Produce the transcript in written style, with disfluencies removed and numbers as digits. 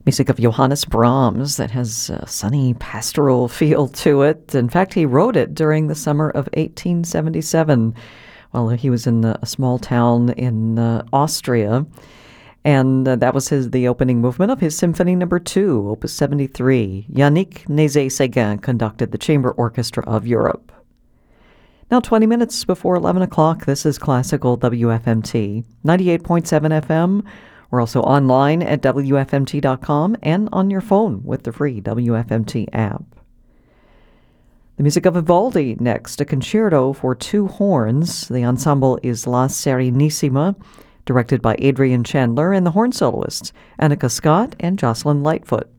Music of Johannes Brahms that has a sunny pastoral feel to it. In fact, he wrote it during the summer of 1877 while he was in a small town in Austria. And that was the opening movement of his Symphony No. 2, Opus 73. Yannick Nézet-Séguin conducted the Chamber Orchestra of Europe. Now 20 minutes before 11 o'clock, this is Classical WFMT, 98.7 FM. We're also online at WFMT.com and on your phone with the free WFMT app. The music of Vivaldi next, a concerto for two horns. The ensemble is La Serenissima, directed by Adrian Chandler, and the horn soloists, Annika Scott and Jocelyn Lightfoot.